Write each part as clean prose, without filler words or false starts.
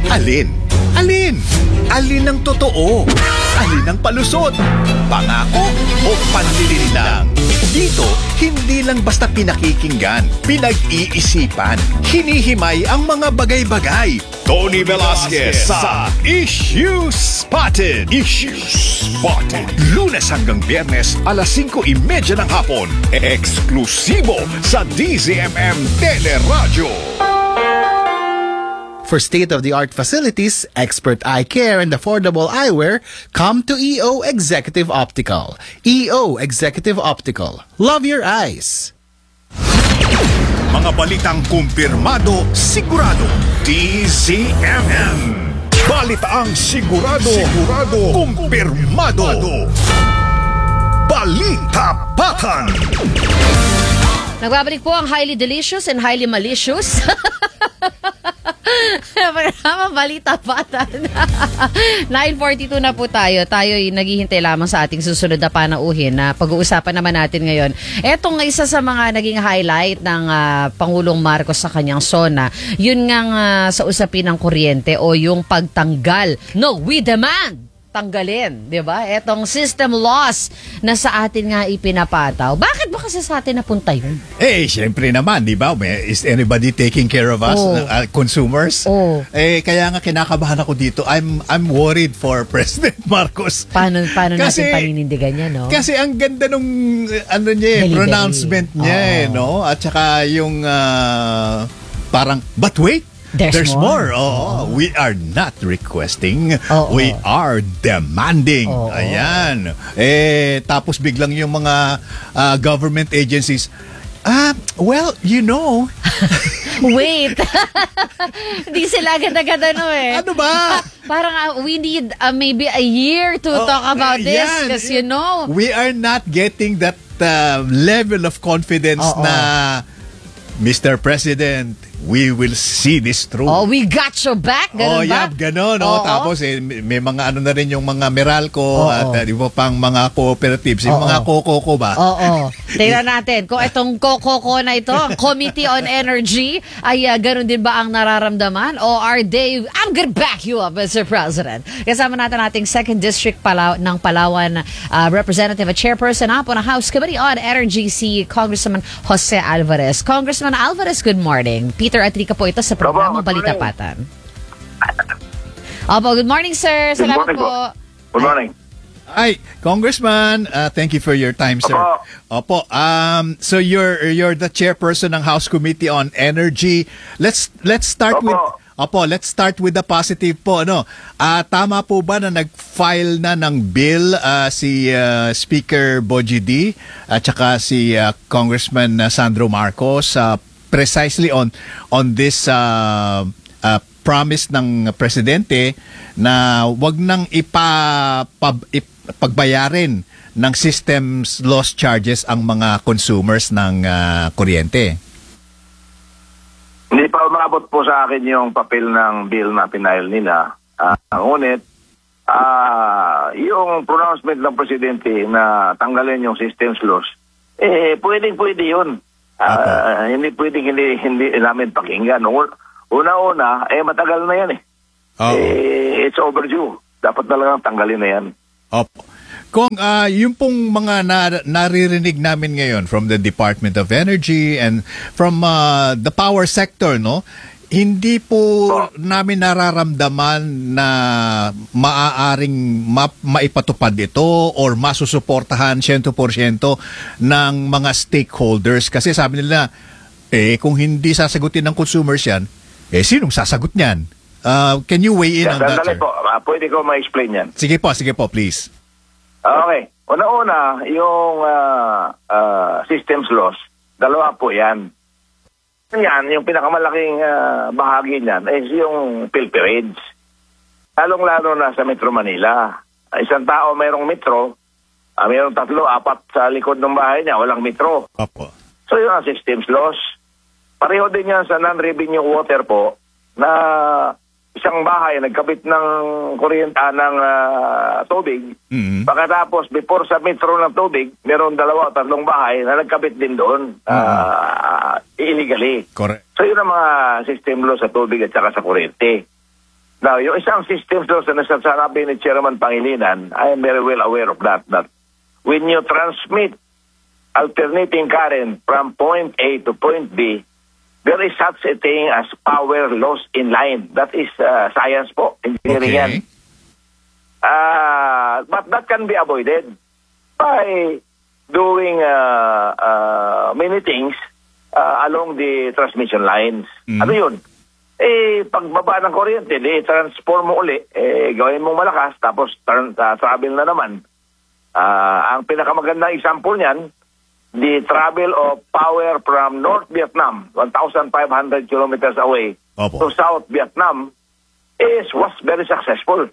Alin? Alin? Alin ang totoo? Alin ang palusot? Pangako o panlilinlang? Dito, hindi lang basta pinakikinggan, pinag-iisipan, hinihimay ang mga bagay-bagay. Tony Velasquez sa Issues Spotted. Issues Spotted. Lunes hanggang Biyernes, alas 5:30 ng hapon. Eksklusibo sa DZMM Teleradyo. For state-of-the-art facilities, expert eye care, and affordable eyewear, come to EO Executive Optical. EO Executive Optical. Love your eyes. Mga balitang kumpirmado, sigurado. DZMM. Balitaang sigurado, kumpirmado. Balita Patan. Nagbabalik po ang highly delicious and highly malicious. Programa Balita Patan. 9:42 na po tayo. Tayo'y naghihintay lamang sa ating susunod na panauhin na pag-uusapan naman natin ngayon. Etong isa sa mga naging highlight ng Pangulong Marcos sa kanyang SONA, yun nga sa usapin ng kuryente o yung pagtanggal. No, we demand! Tanggalin, di ba? Etong system loss na sa atin nga ipinapataw. Bakit ba kasi sa atin napunta yun? Siyempre naman, di ba? Is anybody taking care of us, consumers? Kaya nga kinakabahan ako dito. I'm worried for President Marcos. Paano natin paninindigan niya, no? Kasi ang ganda nung pronouncement niya, no? At saka yung parang, but wait, There's more. We are not requesting. We are demanding. Ayan. Tapos biglang yung mga government agencies, well, you know. Wait. Hindi sila agad-agad Ano ba? Parang we need maybe a year to talk about this because you know. We are not getting that level of confidence na Mr. President, we will see this through. We got your back. Ganun ba? Ganon. Tapos may mga ano na rin yung mga Meralco at iba pang mga cooperatives. Yung mga Coco ba? Tingnan natin kung itong Coco na ito, Committee on Energy, ay ganun din ba ang nararamdaman? O are they, I'm gonna back you up, Mr. President. Kasama natin ating 2nd District ng Palawan Representative at Chairperson po ng House Committee on Energy, si Congressman Jose Alvarez. Congressman Alvarez, good morning. Peter Atrica po ito sa programang Balita Patan. Opo, good morning, sir. Salamat po. Good morning. Hi, Congressman. Thank you for your time, sir. Opo. So you're the chairperson ng House Committee on Energy. Let's start with the positive po, no. Tama po ba na nag-file na ng bill si Speaker Bogie D at saka si Congressman Sandro Marcos precisely on this promise ng presidente na wag nang pagbayarin ng systems loss charges ang mga consumers ng kuryente? Hindi pa umabot po sa akin yung papel ng bill na pinail nila. Ngunit, yung pronouncement ng presidente na tanggalin yung systems loss, pwede yun. Hindi pwedeng hindi namin pakinggan. Una-una, matagal na yan it's overdue. Dapat talagang tanggalin na yan. Kung yung pong mga naririnig namin ngayon from the Department of Energy and from the power sector, no? Hindi po namin nararamdaman na maaaring maipatupad ito or masusuportahan 100% ng mga stakeholders. Kasi sabi nila, kung hindi sasagutin ng consumers yan, sinong sasagot niyan? Can you weigh in on that, sir? Po, pwede ko ma-explain yan. Sige po, please. Okay. Una-una, yung systems loss, dalawa po yan. Yan, yung pinakamalaking bahagi niyan is yung pilferage. Lalong-lalo na sa Metro Manila. Isang tao mayroong metro, mayroong 3, 4 sa likod ng bahay niya, walang metro. Opo. So yun ang systems loss. Pareho din yan sa non-revenue water po, na isang bahay nagkabit ng kuryente ng tubig. Mm-hmm. Pagkatapos before sa metro ng tubig, meron 2 o 3 bahay na nagkabit din doon illegally. Correct. So yun ang mga system law sa tubig at saka sa kuryente. Now, yung isang systems loss na nasasabi ni Chairman Pangilinan, I am very well aware of that when you transmit alternating current from point A to point B, there is such a thing as power loss in line. That is science po, engineering yan. But that can be avoided by doing many things along the transmission lines. Ano yun? Pagbaba ng kuryente, transform mo uli, gawin mong malakas, tapos travel na naman. Ang pinakamagandang example niyan, the travel of power from North Vietnam, 1,500 kilometers away, to South Vietnam, was very successful.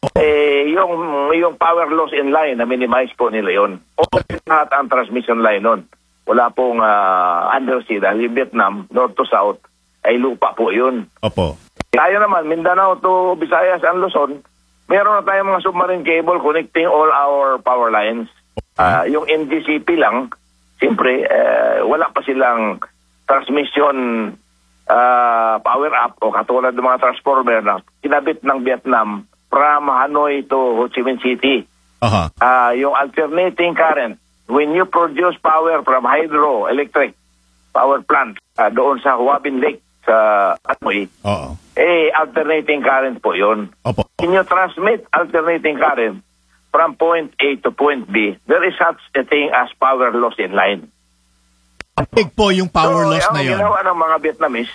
Yung power loss in line, na-minimize po nila yun. Lahat ang transmission line nun. Wala pong undersea dahil yung Vietnam, North to South, ay lupa po yun. Opo. Tayo naman, Mindanao to Visayas and Luzon, meron na tayong mga submarine cable connecting all our power lines. Yung NGCP lang, siyempre, wala pa silang transmission power up o katulad ng mga transformer na kinabit ng Vietnam from Hanoi to Ho Chi Minh City. Yung alternating current, when you produce power from hydroelectric power plant doon sa Huabin Lake sa Hanoi, alternating current po yun. When you transmit alternating current from point A to point B, there is such a thing as power loss in line. Big po yung power loss na yun. Ang ginawa ng mga Vietnamese,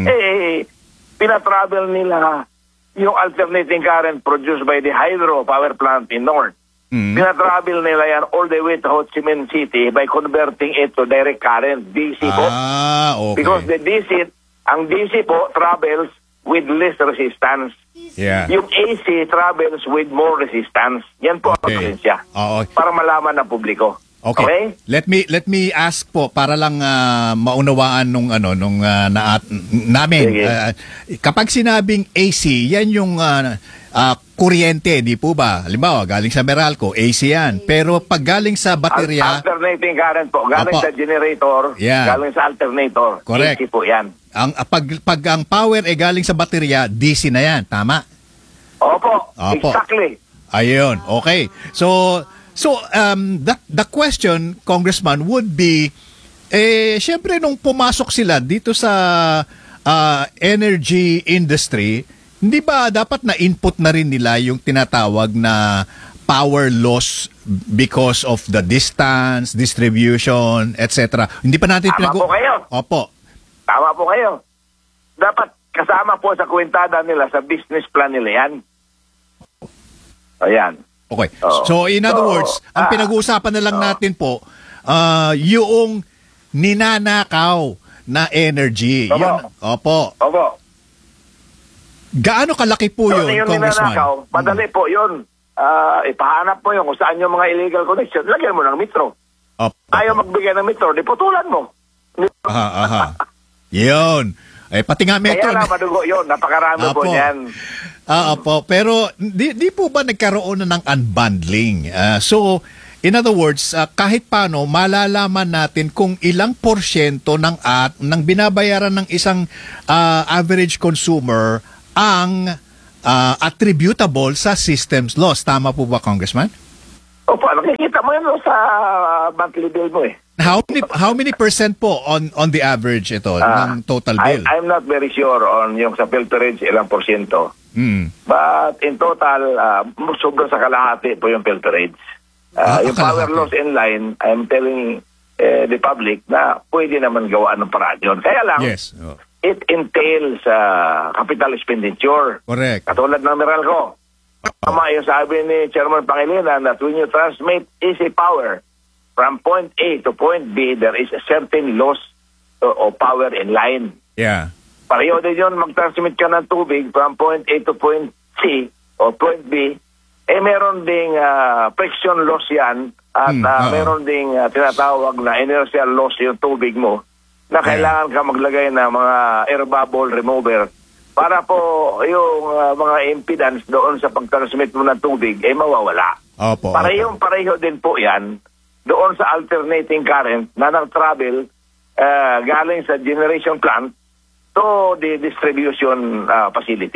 pinatravel nila yung alternating current produced by the hydro power plant in North. Pinatravel nila yan all the way to Ho Chi Minh City by converting it to direct current, DC po. Okay. Because the DC, ang DC po travels with less resistance. Yung AC travels with more resistance. Yan po ang diferensya. Para malaman ng publiko. Okay. Let me ask po para lang maunawaan namin. Kapag sinabing AC, yan yung kuryente, di po ba? Halimbawa, galing sa Meralco, AC yan. Pero pag galing sa baterya... Alternating current po. Galing sa generator, galing sa alternator. Correct. AC po yan. Pag ang power ay galing sa baterya, DC na yan. Tama? Opo. Exactly. Ayun. Okay. So the question, Congressman, would be, syempre nung pumasok sila dito sa energy industry, hindi ba dapat na input na rin nila yung tinatawag na power loss because of the distance, distribution, etc. Hindi pa natin Tama po kayo. Opo. Tama po kayo. Dapat kasama po sa kwentada nila sa business plan nila yan. Ayan. Okay. So in other words, ang pinag-uusapan na lang natin po, yung ninanakaw na energy. Opo. Gaano kalaki po yun, yung Congressman? Ninanakaw, madali po yun. Ipahanap mo yun kung saan yung mga illegal connection. Lagyan mo ng metro. Ayaw magbigay ng metro, di putulan mo. Yun. Pati nga metro. Kaya na madugo yun. Napakarami po yan. Opo. Pero di po ba nagkaroon na ng unbundling? So, in other words, kahit paano, malalaman natin kung ilang porsyento ng binabayaran ng isang average consumer ang attributable sa systems loss. Tama po ba, Congressman? Opo, nakikita mo yun sa monthly bill mo eh. How many percent po on the average ito ng total bill? I'm not very sure on yung sa filterage ilang porsyento. But in total, sobra sa kalahati po yung filterage. Yung power loss in line, I'm telling the public na pwede naman gawaan ng paraan yun. Kaya lang, it entails capital expenditure. Correct. Katulad ng Meralco. Tama yung sabi ni Chairman Pangilinan that when you transmit AC power from point A to point B, there is a certain loss of power in line. Pareho din yun, mag-transmit ka ng tubig from point A to point C o point B, meron ding friction loss yan at meron ding tinatawag na inertial loss yung tubig mo na kailangan ka maglagay ng mga air bubble remover para po yung mga impedance doon sa pag-transmit mo ng tubig mawawala. Pareho din po yan doon sa alternating current na nag-travel galing sa generation plant to the distribution facility.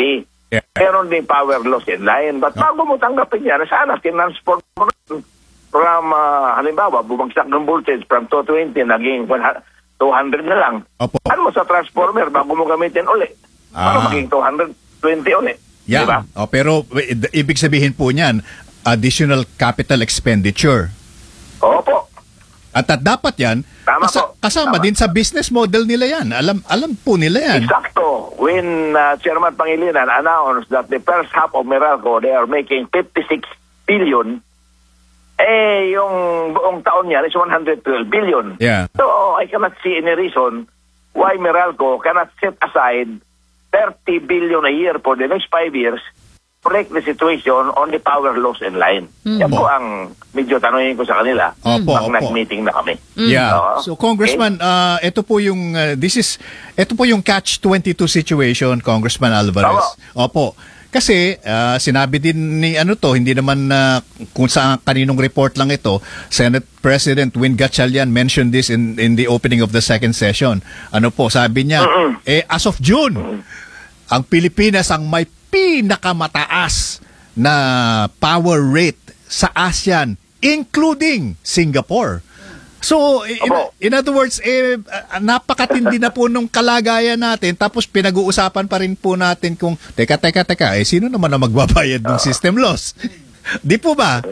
Yeah. Meron din power loss in line. But bago mo tanggapin yan, sana tinransport mo rin from, halimbawa, bumagsak ng voltage from 220, naging 200 na lang. Opo. Ano mo sa transformer bago mo gamitin uli? Para maging 220 uli. Yeah. Diba? Pero ibig sabihin po niyan, additional capital expenditure. Opo. At dapat yan, Tama po. kasama Tama. din sa business model nila yan. Alam po nila yan. Exacto. When Chairman Pangilinan announced that the first half of Meralco, they are making 56 billion, yung buong taon niyan is 112 billion. Yeah. So, I cannot see any reason why Meralco cannot set aside 30 billion a year for the next 5 years correct the situation on the power loss in line. Yan po ang medyo tanongin ko sa kanila Opo, pag opo. nag-meeting na kami. Yeah. Oo. So Congressman, ito po yung catch-22 situation, Congressman Alvarez. Opo. Kasi sinabi din ni hindi naman kung sa kaninong report lang ito, Senate President Win Gatchalian mentioned this in the opening of the second session. Sabi niya, as of June, ang Pilipinas ang may pinakamataas na power rate sa ASEAN, including Singapore. So, in other words, napakatindi na po nung kalagayan natin, tapos pinag-uusapan pa rin po natin kung, teka, sino naman na magbabayad ng system loss? Di po ba?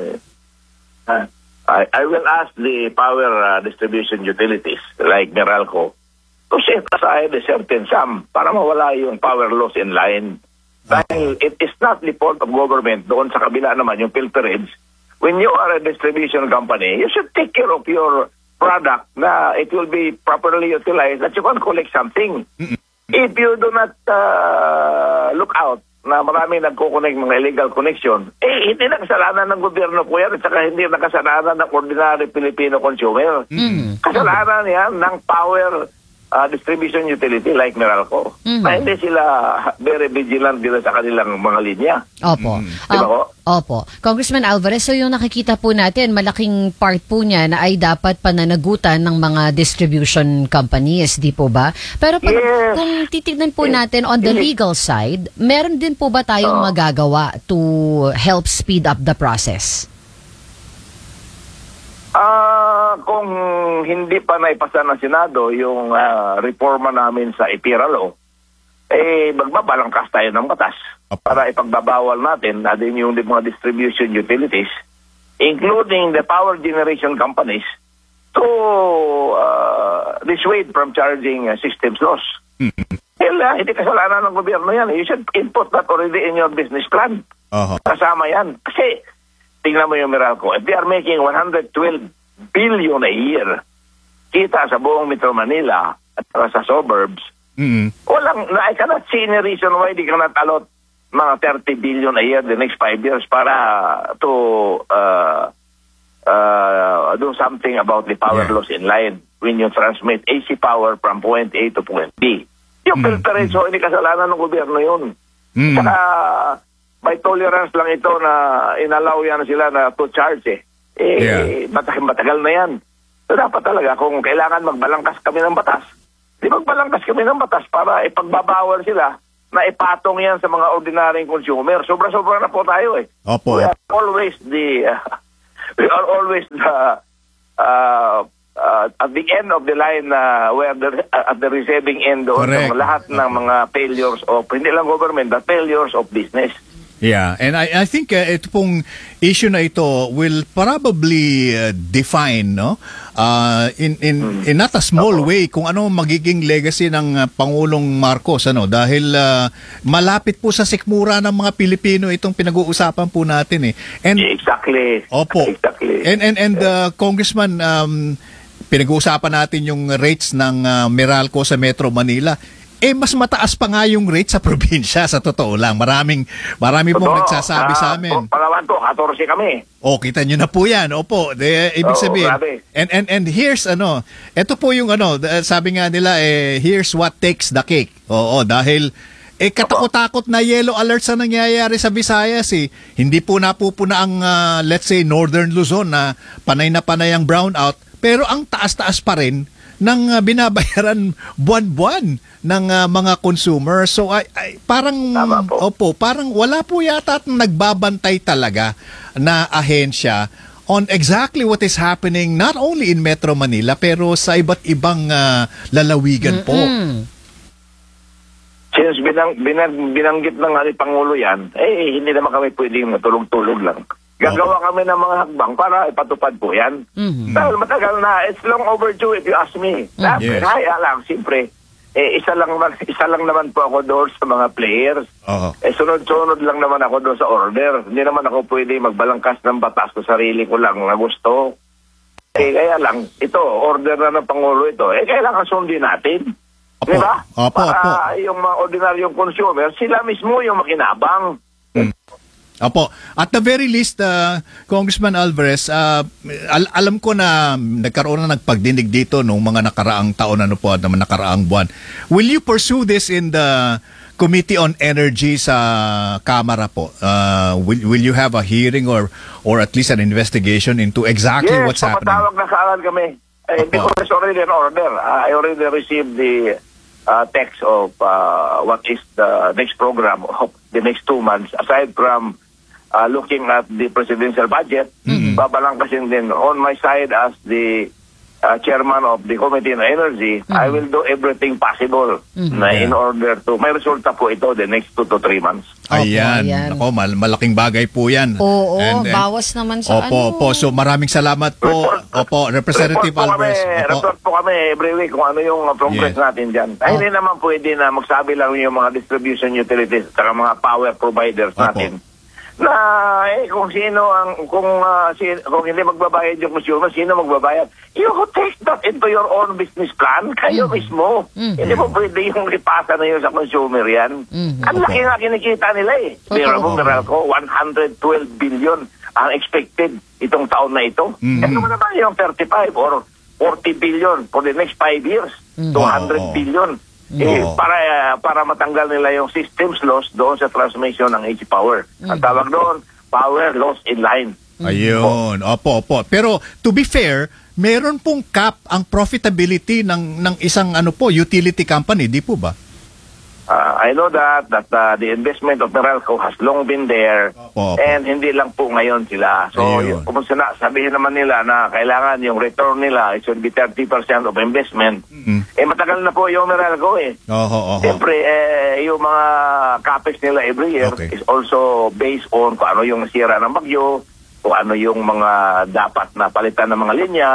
I will ask the power distribution utilities like Meralco to set aside a certain sum para mawala yung power loss in line. Dahil it is not the fault of government doon sa kabila naman yung filterage. When you are a distribution company, you should take care of your product na it will be properly utilized that you can collect something. If you do not look out na marami nagkukonek mga illegal connection, hindi na kasalanan ng gobyerno po yan at saka hindi na kasalanan ng ordinary Filipino consumer. Kasalanan yan ng power distribution utility like Meralco. Na hindi sila very vigilant dito sa kanilang mga linya. Opo. Diba po? Opo. Congressman Alvarez, so yung nakikita po natin, malaking part po niya na ay dapat pananagutan ng mga distribution companies, di po ba? Pero Yes. kung titignan po natin on the legal side, meron din po ba tayong magagawa to help speed up the process? Kung hindi pa naipasa ng Senado yung reforma namin sa IPIRA law, magbabalangkas tayo ng batas para ipagbabawal natin yung mga distribution utilities, including the power generation companies, to dissuade from charging systems loss. Hindi kasalanan ng gobyerno yan. You should input that already in your business plan. Kasama yan. Kasi, tingnan mo yung Meralco, if they are making 112 billion a year, kita sa buong Metro Manila at sa suburbs, I cannot see any reason why they cannot allot mga 30 billion a year the next 5 years para to do something about the power loss in line when you transmit AC power from point A to point B. Yung filterage, so hindi kasalanan ng gobyerno yun. Saka by tolerance lang ito na inalaw yan sila na to charge matagal na yan. So dapat talaga kung kailangan magbalangkas kami ng batas, magbalangkas kami ng batas para ipagbabawal sila na ipatong yan sa mga ordinaryong consumer. Sobra-sobra na po tayo Opo. We are always the at the end of the line where at the receiving end doon Correct. ng lahat ng mga failures of hindi lang government but failures of business. Yeah, and I think ito pong issue na ito will probably define in not a small way kung ano magiging legacy ng Pangulong Marcos dahil malapit po sa sikmura ng mga Pilipino itong pinag-uusapan po natin And Exactly. Opo. Exactly. And Congressman, pinag-uusapan natin yung rates ng Meralco sa Metro Manila. Mas mataas pa nga yung rate sa probinsya, sa totoo lang. Marami pong nagsasabi sa amin. Palawan to, 14 kami. Kita nyo na po yan. Opo, ibig sabihin. Grabe. And here's ito po yung sabi nga nila, here's what takes the cake. Dahil katakot-takot na yellow alerts na nangyayari sa Visayas Hindi po napupuna ang, let's say, Northern Luzon na panay ang brownout. Pero ang taas-taas pa rin ng binabayaran buwan-buwan ng mga consumer. So parang Tama po. parang wala po yata at nagbabantay talaga na ahensya on exactly what is happening not only in Metro Manila pero sa iba't ibang lalawigan po. Since binanggit ng Pangulo yan, hindi naman kami pwedeng matulog-tulog lang. Gagawa kami ng mga hakbang para ipatupad po yan. Dahil matagal na, it's long overdue if you ask me. Yes. Kaya lang, siyempre, isa lang naman po ako doon sa mga players. Oo. Sunod-sunod lang naman ako doon sa order. Hindi naman ako pwede magbalangkas ng batas sa sarili ko lang na gusto. Kaya lang, ito, order na ng Pangulo ito. Kailangan sundin natin. Opo. Diba? Opo, Para yung mga ordinaryong consumer, sila mismo yung makinabang. Opo. At the very least, Congressman Alvarez, alam ko na nagkaroon na nagpagdinig dito nung mga nakaraang taon at nakaraang buwan. Will you pursue this in the Committee on Energy sa Kamara po? Will you have a hearing or at least an investigation into exactly what's happening? Yes, papatawag na kaagad kami. Because there's already an order. I already received the text of what is the next program of the next 2 months. Aside from looking at the presidential budget, babalangkasin din on my side as the chairman of the Committee on Energy, I will do everything possible na in order to, may resulta po ito the next 2 to 3 months. Ayan. ayan. Ako, malaking bagay po yan. Oo, And- bawas naman sa Opo. So maraming salamat po. Opo, Representative Alvarez. Report po kami every week kung ano yung progress Yes. natin dyan. Hindi naman pwede na magsabi lang yung mga distribution utilities at mga power providers Opo. natin na kung sino ang kung hindi magbabayad yung consumer, sino magbabayad? You take that into your own business plan, kayo mismo. Hindi mo pwede yung ipasa na yun sa consumer yan. Ang laki nga kinikita nila eh. Meralco, 112 billion ang expected itong taon na ito. Ito naman yung 35 or 40 billion for the next 5 years. 200 billion. Para matanggal nila yung systems loss doon sa transmission ng HG Power. Ang tawag doon, power loss in line. Ayun. Opo. Pero to be fair, meron pong cap ang profitability ng isang utility company, di po ba? I know that the investment of Meralco has long been there Opo. and hindi lang po ngayon sila. So, Ayun. kung sabihin naman nila na kailangan yung return nila, it should be 30% of investment. Matagal na po yung Meralco eh. Oho. Siyempre, yung mga capex nila every year Okay. is also based on kung ano yung sira ng bagyo, kung ano yung mga dapat na palitan ng mga linya,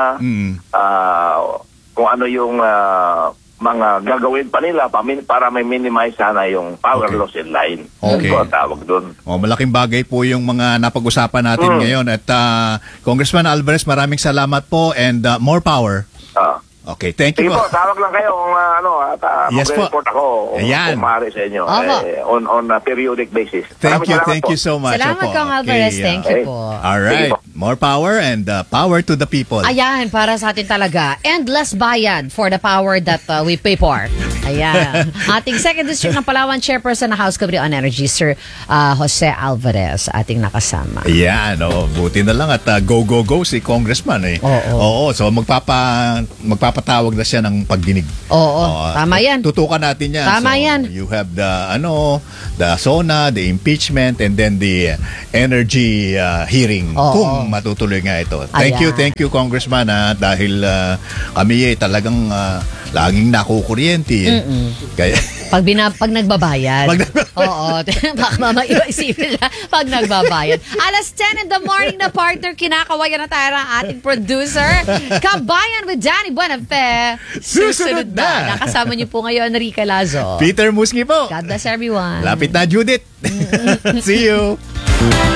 kung ano yung mga gagawin pa nila para may minimize sana yung power Okay. loss in line. Okay. Yan po ang tawag doon. Malaking bagay po yung mga napag-usapan natin ngayon. At Congressman Alvarez, maraming salamat po and more power. Okay, thank you Sige po. po, tawag lang kayo kung Yes po. mag-report ako Ayan. kung maaari sa inyo Opo. on a periodic basis. Thank you, Maraming salamat thank po. you so much. Salamat Opo. Kong Alvarez. Okay, Thank you okay. po. All right. Sige po. More power and power to the people. Ayan, para sa atin talaga. Endless bayad for the power that we pay for. Ayan. Ating second district ng Palawan chairperson ng House Committee on Energy, Sir Jose Alvarez, ating nakasama. Ayan, buti na lang at go si Congressman eh. Oo. So magpapatawag na siya ng pagdinig. Oo, tama yan. Tutukan natin yan. Tama So, yan. You have the SONA, the impeachment, and then the energy hearing Oo. kung matutuloy nga ito. Thank you Congressman dahil kami talagang laging nakukuryente. Kaya Pag nagbabayad. Oo. Baka mamaya isipin na pag nagbabayad. Alas 10 in the morning na partner, kinakawayan na tayo ng ating producer. Kabayan with Danny Buenafe. Susunod na. Nakasama niyo po ngayon, Rica Lazo. Peter Musngi po. God bless everyone. Lapit na Judith. See you.